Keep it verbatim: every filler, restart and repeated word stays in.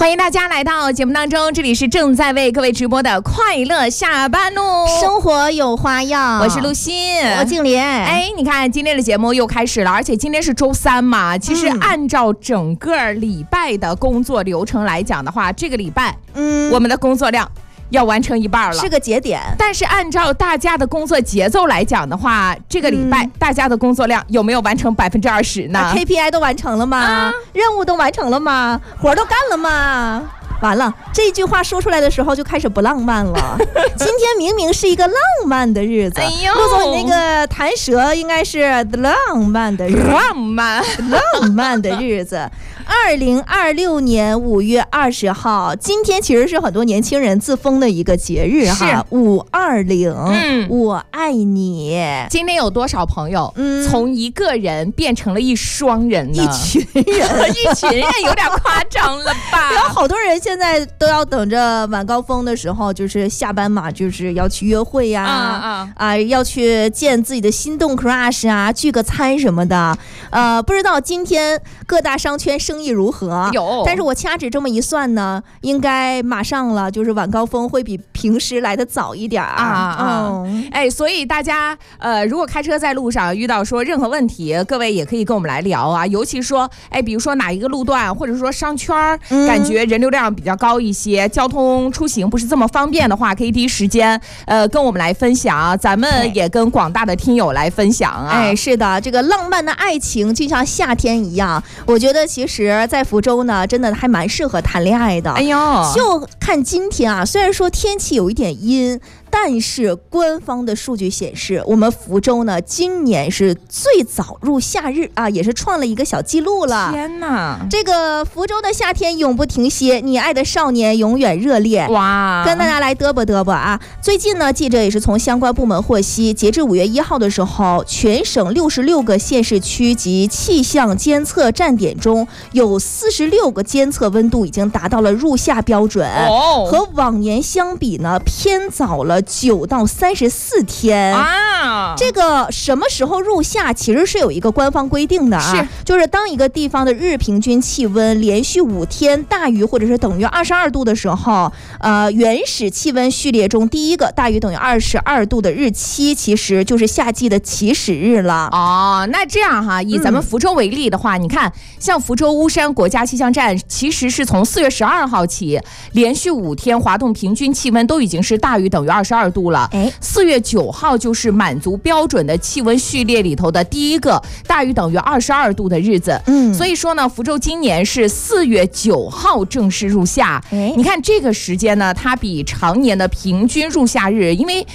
欢迎大家来到节目当中，这里是正在为各位直播的快乐下班路， 生活有花样。 我是陆欣， 我静莲。 哎，你看今天的节目又开始了，而且今天是周三嘛。其实按照整个礼拜的工作流程来讲的话，这个礼拜，嗯，我们的工作量要完成一半了， 是个节点。 但是按照大家的工作节奏来讲的话，这个礼拜大家的工作量有没有完成百分之二十呢、 啊、？K P I 都完成了吗、啊？任务都完成了吗？活都干了吗？完了，这句话说出来的时候就开始不浪漫了。今天明明是一个浪漫的日子，哎呦，陆总，你那个弹舌应该是浪漫的日子， 浪漫浪漫的日子。二零二六年五月二十号，今天其实是很多年轻人自封的一个节日哈，五二零，嗯，我爱你。 今天有多少朋友，嗯，从一个人变成了一双人呢？ 一群人， 一群人有点夸张了吧？ 有好多人现在都要等着晚高峰的时候，就是下班嘛，就是要去约会呀、啊，啊, 啊，要去见自己的心动 crush 啊，聚个餐什么的。呃，不知道今天各大商圈生意如何？ 有， 但是我掐指这么一算呢，应该马上了，就是晚高峰会比平时来的早一点啊啊、嗯！哎，所以大家呃，如果开车在路上遇到说任何问题，各位也可以跟我们来聊啊。尤其说，哎，比如说哪一个路段，或者说商圈、嗯、感觉人流量比较高一些，交通出行不是这么方便的话，可以第一时间呃跟我们来分享，咱们也跟广大的听友来分享啊。 哎，是的，这个浪漫的爱情就像夏天一样，我觉得其实在福州呢，真的还蛮适合谈恋爱的。 哎呦， 就看今天啊，虽然说天气有一点阴，但是官方的数据显示，我们福州呢今年是最早入夏日啊，也是创了一个小记录了。 天哪， 这个福州的夏天永不停歇，你爱的少年永远热烈。 哇， 跟大家来嘚啵嘚啵啊！最近呢，记者也是从相关部门获悉，截至五月一号的时候，全省六十六个县市区及气象监测站点中，有四十六个监测温度已经达到了入夏标准，哦、和往年相比呢，偏早了九到三十四天啊。这个什么时候入夏，其实是有一个官方规定的啊，是就是当一个地方的日平均气温连续五天大于或者是等于二十二度的时候，呃，原始气温序列中第一个大于等于二十二度的日期，其实就是夏季的起始日了。 哦，那这样哈，以咱们福州为例的话，嗯、你看，像福州巫山国家气象站，其实是从四月十二号起，连续五天滑动平均气温都已经是大于等于二十二度了。哎，四月九号就是满足标准的气温序列里头的第一个大于等于二十二度的日子。嗯，所以说呢，福州今年是四月九号正式入夏。哎，你看这个时间呢，它比常年的平均入夏日，因为